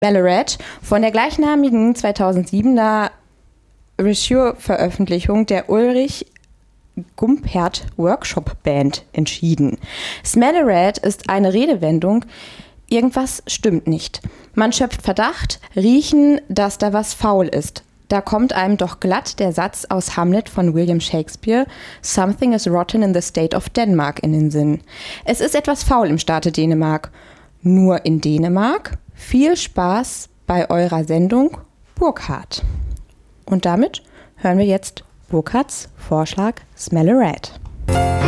Ballarat von der gleichnamigen 2007er Reissue-Veröffentlichung der Ulrich Gumpert Workshop Band entschieden. Smell-A-Rat ist eine Redewendung, irgendwas stimmt nicht. Man schöpft Verdacht, riechen, dass da was faul ist. Da kommt einem doch glatt der Satz aus Hamlet von William Shakespeare, Something is rotten in the state of Denmark, in den Sinn. Es ist etwas faul im Staate Dänemark. Nur in Dänemark? Viel Spaß bei eurer Sendung Burkhardt. Und damit hören wir jetzt Burkhardts Vorschlag Smell-A-Rat.